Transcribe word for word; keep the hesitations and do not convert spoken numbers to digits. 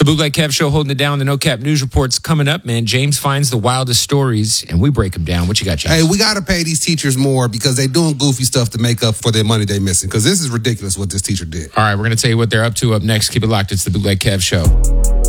The Bootleg Kev Show holding it down. The No Cap News Report's coming up, man. James finds the wildest stories, and we break them down. What you got, James? Hey, we got to pay these teachers more because they're doing goofy stuff to make up for their money they're missing, because this is ridiculous what this teacher did. All right, we're going to tell you what they're up to up next. Keep it locked. It's the Bootleg Kev Show.